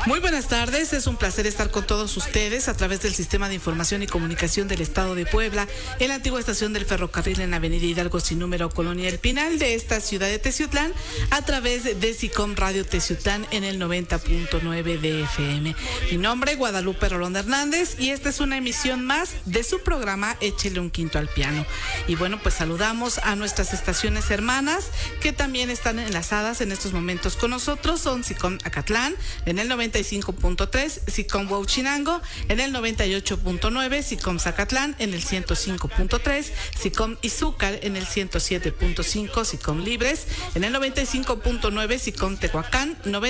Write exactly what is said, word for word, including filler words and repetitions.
Muy buenas tardes, es un placer estar con todos ustedes a través del Sistema de Información y Comunicación del Estado de Puebla, en la antigua estación del ferrocarril en Avenida Hidalgo sin número, Colonia El Pinal, de esta ciudad de Teciutlán, a través de SICOM Radio Teciutlán en el noventa punto nueve de F M. Mi nombre es Guadalupe Rolón Hernández y esta es una emisión más de su programa Échele un quinto al piano. Y bueno, pues saludamos a nuestras estaciones hermanas que también están enlazadas en estos momentos con nosotros. Son SICOM Acatlán en el noventa y cinco punto tres, SICOM Huauchinango en el noventa y ocho punto nueve, SICOM Zacatlán en el ciento cinco punto tres, SICOM Izúcar en el ciento siete punto cinco, SICOM Libres en el noventa y cinco punto nueve, SICOM Tehuacán noventa